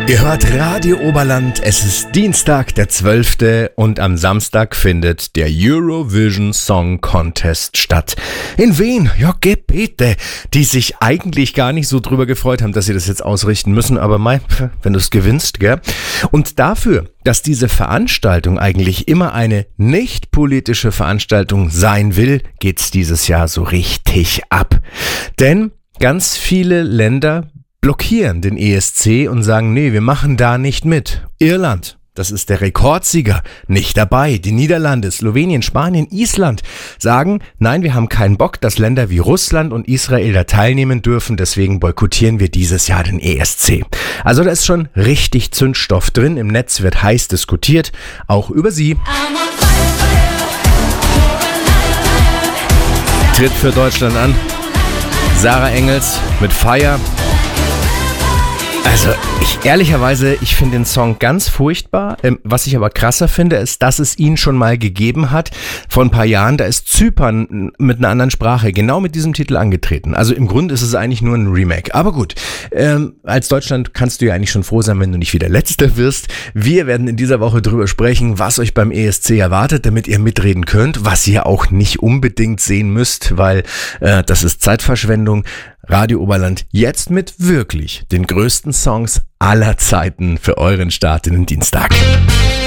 Ihr hört Radio Oberland, es ist Dienstag, der 12. und am Samstag findet der Eurovision Song Contest statt. In Wien, ja Gebete, die sich eigentlich gar nicht so drüber gefreut haben, dass sie das jetzt ausrichten müssen, aber mei, wenn du es gewinnst, gell? Und dafür, dass diese Veranstaltung eigentlich immer eine nicht politische Veranstaltung sein will, geht's dieses Jahr so richtig ab. Denn ganz viele Länder blockieren den ESC und sagen, nee, wir machen da nicht mit. Irland, das ist der Rekordsieger, nicht dabei. Die Niederlande, Slowenien, Spanien, Island sagen, nein, wir haben keinen Bock, dass Länder wie Russland und Israel da teilnehmen dürfen, deswegen boykottieren wir dieses Jahr den ESC. Also da ist schon richtig Zündstoff drin, im Netz wird heiß diskutiert, auch über sie. Tritt für Deutschland an, Sarah Engels mit Fire. Also ich finde den Song ganz furchtbar. Was ich aber krasser finde, ist, dass es ihn schon mal gegeben hat. Vor ein paar Jahren, da ist Zypern mit einer anderen Sprache genau mit diesem Titel angetreten. Also im Grunde ist es eigentlich nur ein Remake. Aber gut, als Deutschland kannst du ja eigentlich schon froh sein, wenn du nicht wieder Letzter wirst. Wir werden in dieser Woche drüber sprechen, was euch beim ESC erwartet, damit ihr mitreden könnt, was ihr auch nicht unbedingt sehen müsst, weil das ist Zeitverschwendung. Radio Oberland jetzt mit wirklich den größten Songs aller Zeiten für euren Start in den Dienstag.